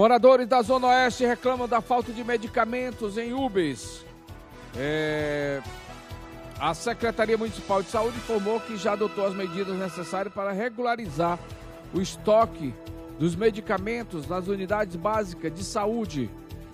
Moradores da Zona Oeste reclamam da falta de medicamentos em UBS. A Secretaria Municipal de Saúde informou que já adotou as medidas necessárias para regularizar o estoque dos medicamentos nas unidades básicas de saúde.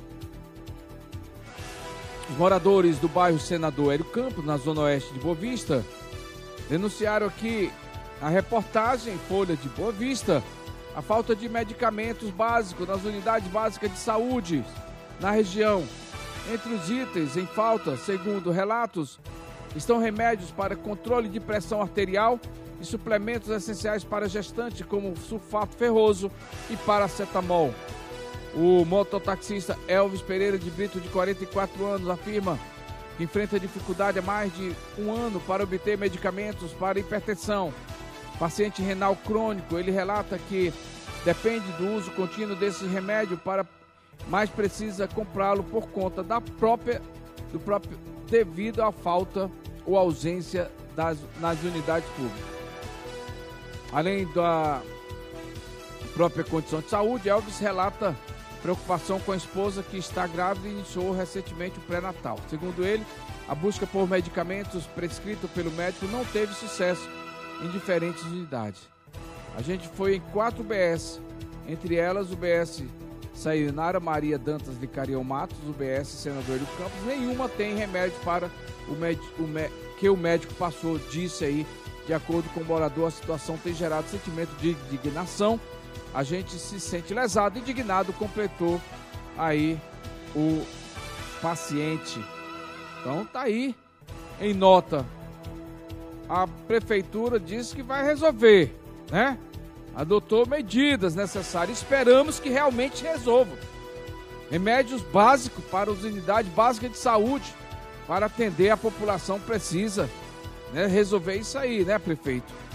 Os moradores do bairro Senador Hélio Campos, na Zona Oeste de Boa Vista, denunciaram aqui a reportagem Folha de Boa Vista a falta de medicamentos básicos nas unidades básicas de saúde na região. Entre os itens em falta, segundo relatos, estão remédios para controle de pressão arterial e suplementos essenciais para gestante, como sulfato ferroso e paracetamol. O mototaxista Elvis Pereira de Brito, de 44 anos, afirma que enfrenta dificuldade há mais de um ano para obter medicamentos para hipertensão. Paciente renal crônico, ele relata que depende do uso contínuo desse remédio, mas precisa comprá-lo por conta do próprio devido à falta ou ausência nas unidades públicas. Além da própria condição de saúde, Elvis relata preocupação com a esposa que está grávida e iniciou recentemente o pré-natal. Segundo ele, a busca por medicamentos prescritos pelo médico não teve sucesso em diferentes unidades. A gente foi em 4 UBS, entre elas o UBS Sayonara Maria Dantas de Carião Matos, o UBS Senador Hélio Campos. Nenhuma tem remédio para que o médico passou, disse aí. De acordo com o morador, a situação tem gerado sentimento de indignação. A gente se sente lesado, indignado, completou aí o paciente. Então tá aí, em nota. A prefeitura disse que vai resolver, né? Adotou medidas necessárias. Esperamos que realmente resolvam. Remédios básicos para as unidades básicas de saúde, para atender a população precisa, né? Resolver isso aí, né, prefeito?